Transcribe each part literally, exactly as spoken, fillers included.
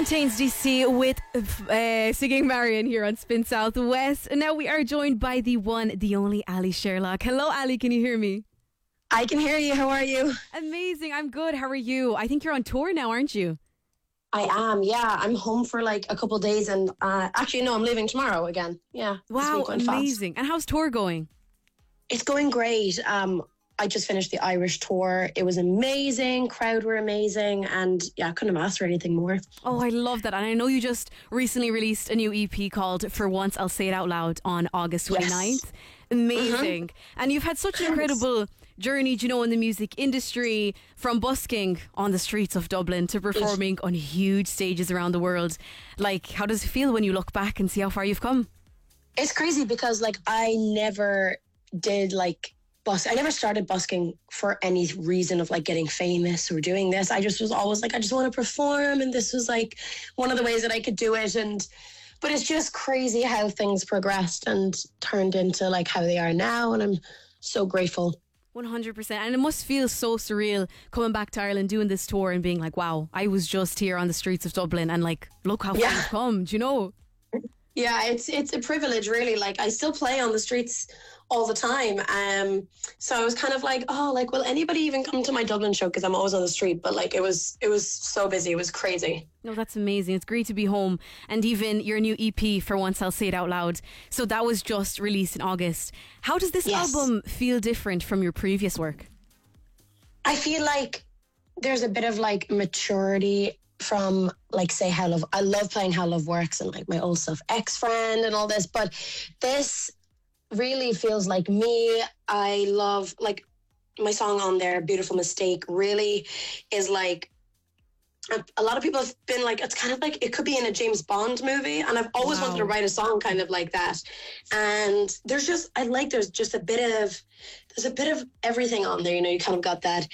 Fontaines D C with uh, Singing Marion here on Spin Southwest. And now we are joined by the one, the only Ali Sherlock. Hello, Ali. Can you hear me? I can hear you. How are you? Amazing. I'm good. How are you? I think you're on tour now, aren't you? I am. Yeah, I'm home for like a couple of days, and uh, actually, no, I'm leaving tomorrow again. Yeah. Wow, amazing. Fast. And how's tour going? It's going great. Um, I just finished the Irish tour. It was amazing. Crowd were amazing. And yeah, I couldn't have asked for anything more. Oh, I love that. And I know you just recently released a new E P called For Once I'll Say It Out Loud on August twenty-ninth. Yes. Amazing. Mm-hmm. And you've had such an incredible journey, you know, in the music industry, from busking on the streets of Dublin to performing on huge stages around the world. Like, how does it feel when you look back and see how far you've come? It's crazy because like I never did like Bus- I never started busking for any reason of like getting famous or doing this. I just was always like, I just want to perform, and this was like one of the ways that I could do it. And but it's just crazy how things progressed and turned into like how they are now, and I'm so grateful. one hundred percent. And it must feel so surreal coming back to Ireland, doing this tour and being like, wow, I was just here on the streets of Dublin and like, look how far yeah. I've come, do you know? Yeah, it's it's a privilege, really. Like, I still play on the streets all the time. Um, so I was kind of like, oh, like, will anybody even come to my Dublin show? Because I'm always on the street. But like, it was it was so busy. It was crazy. No, that's amazing. It's great to be home. And even your new E P, For Once I'll Say It Out Loud. So that was just released in August. How does this yes. album feel different from your previous work? I feel like there's a bit of like maturity from like say How Love. I love playing How Love Works and like my old stuff, Ex-Friend and all this, but this really feels like me. I love like my song on there, Beautiful Mistake, really is like a, a lot of people have been like, it's kind of like it could be in a James Bond movie, and I've always wow. wanted to write a song kind of like that. And there's just I like there's just a bit of there's a bit of everything on there, you know. You kind of got that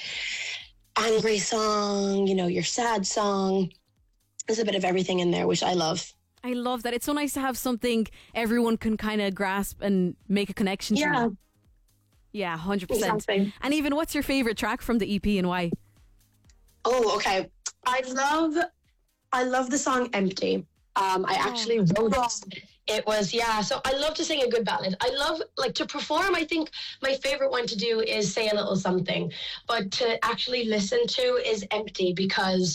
angry song, you know, your sad song. There's a bit of everything in there, which I love. I love that. It's so nice to have something everyone can kind of grasp and make a connection to. Yeah. Yeah, one hundred percent. Exactly. And even, what's your favourite track from the E P and why? Oh, okay. I love, I love the song Empty. Um, I actually wrote it. It was, yeah, so I love to sing a good ballad. I love, like, to perform, I think my favourite one to do is Say a Little Something. But to actually listen to is Empty, because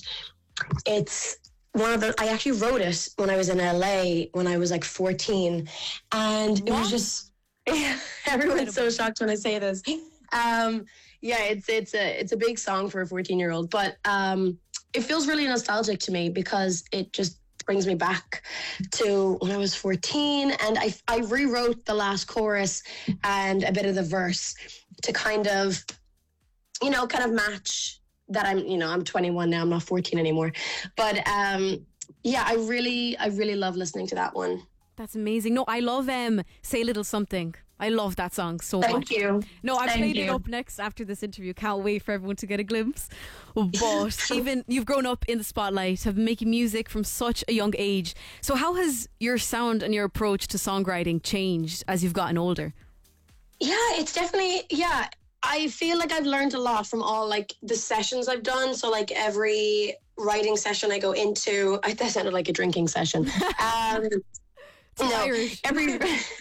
it's one of the, I actually wrote it when I was in L A when I was like fourteen. And it was just, everyone's so shocked when I say this. Um, yeah, it's it's a it's a big song for a fourteen-year-old, but um, it feels really nostalgic to me because it just brings me back to when I was fourteen, and I, I rewrote the last chorus and a bit of the verse to kind of, you know, kind of match that I'm, you know, I'm twenty-one now, I'm not fourteen anymore. But um, yeah, I really, I really love listening to that one. That's amazing. No, I love um, Say a Little Something. I love that song so Thank much. Thank you. No, I Thank played you. it up next after this interview. Can't wait for everyone to get a glimpse. But even you've grown up in the spotlight, have been making music from such a young age. So how has your sound and your approach to songwriting changed as you've gotten older? Yeah, it's definitely, yeah. I feel like I've learned a lot from all like the sessions I've done. So like every writing session I go into, I, that sounded like a drinking session. Um, no, Irish. every...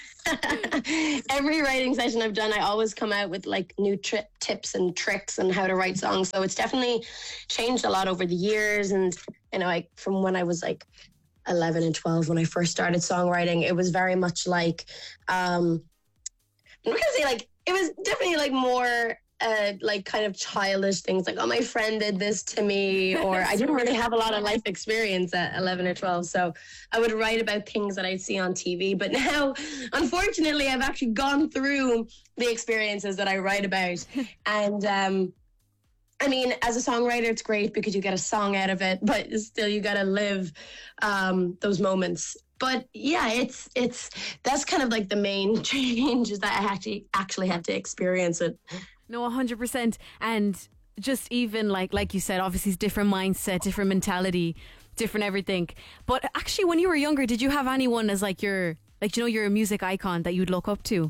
Every writing session I've done, I always come out with like new tri- tips and tricks and how to write songs. So it's definitely changed a lot over the years. And, you know, like from when I was like eleven and twelve, when I first started songwriting, it was very much like, um, I'm not gonna say like, it was definitely like more uh, like kind of childish things like, oh, my friend did this to me, or I didn't really have a lot of life experience at eleven or twelve. So I would write about things that I'd see on T V. But now, unfortunately, I've actually gone through the experiences that I write about. And um, I mean, as a songwriter, it's great because you get a song out of it, but still you got to live um, those moments. But yeah, it's it's that's kind of like the main change is that I actually actually had to experience it. No, one hundred percent. And just even like like you said, obviously it's different mindset, different mentality, different everything. But actually, when you were younger, did you have anyone as like your, like, you know, you're a music icon that you'd look up to?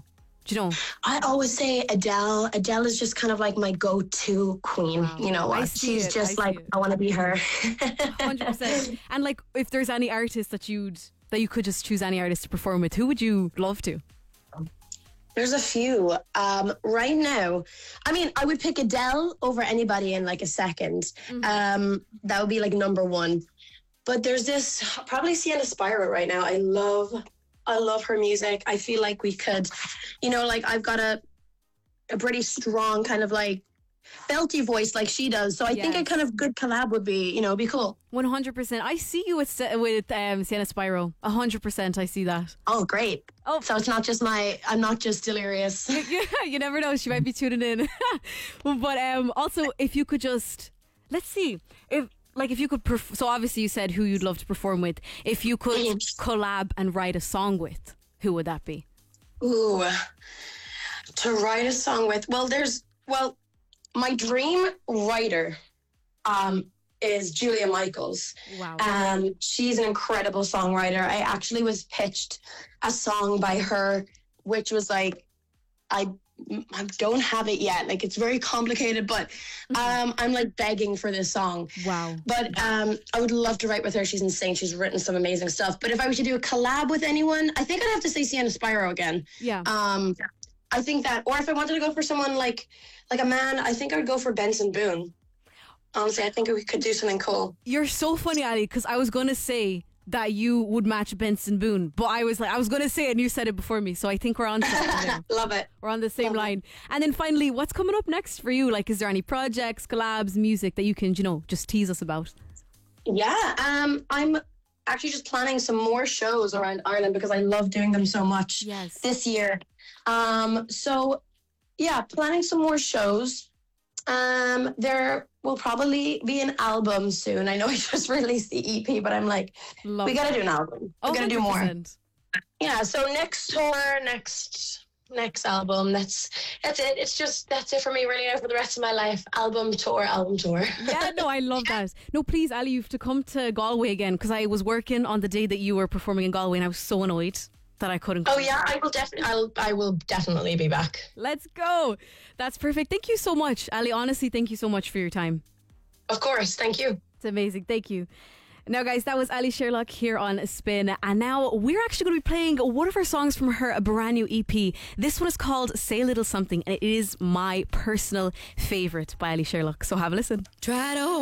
Do you know? I always say Adele. Adele is just kind of like my go-to queen. Wow. You know I what? see She's it. just I see like, it. I want to be her. one hundred percent. And like, if there's any artist that you'd that you could just choose any artist to perform with, who would you love to? There's a few. Um, right now, I mean, I would pick Adele over anybody in like a second. Mm-hmm. Um, that would be like number one. But there's this, probably Sienna Spiro right now. I love, I love her music. I feel like we could, you know, like I've got a, a pretty strong kind of like belty voice like she does. So I think Yes. a kind of good collab would be, you know, be cool. one hundred percent. I see you with Se- with um, Sienna Spiro. one hundred percent. I see that. Oh, great. Oh. So it's not just my, I'm not just delirious. Yeah, you never know. She might be tuning in. But um, also, if you could just, let's see, if like if you could, perf- so obviously you said who you'd love to perform with. If you could Mhm. collab and write a song with, who would that be? Ooh, to write a song with. Well, there's, well, my dream writer um, is Julia Michaels. Wow. Um, she's an incredible songwriter. I actually was pitched a song by her, which was like, I, I don't have it yet. Like, it's very complicated, but um, I'm like begging for this song. Wow. But um, I would love to write with her. She's insane. She's written some amazing stuff. But if I were to do a collab with anyone, I think I'd have to say Sienna Spiro again. Yeah. Um, I think that, or if I wanted to go for someone like, like a man, I think I would go for Benson Boone. Honestly, I think we could do something cool. You're so funny, Ali, because I was going to say that you would match Benson Boone, but I was like, I was going to say it and you said it before me. So I think we're on something there. Love it. We're on the same Love it. line. And then finally, what's coming up next for you? Like, is there any projects, collabs, music that you can, you know, just tease us about? Yeah, um, I'm actually just planning some more shows around Ireland because I love doing them so much Yes. this year. Um, so yeah, planning some more shows. Um, there will probably be an album soon. I know we just released the E P, but I'm like, Love we got to that. do an album. We Oh, got to do more. one hundred percent. Yeah, so next tour, next next album. That's that's it. It's just that's it for me really now for the rest of my life. Album tour, album tour. Yeah, no, I love that. No, please, Ali, you have to come to Galway again because I was working on the day that you were performing in Galway and I was so annoyed that I couldn't come. Oh yeah, I will definitely. I'll. I will definitely be back. Let's go. That's perfect. Thank you so much, Ali. Honestly, thank you so much for your time. Of course. Thank you. It's amazing. Thank you. Now, guys, that was Ali Sherlock here on Spin. And now we're actually going to be playing one of her songs from her brand new E P. This one is called Say a Little Something, and it is my personal favourite by Ali Sherlock. So have a listen. Try to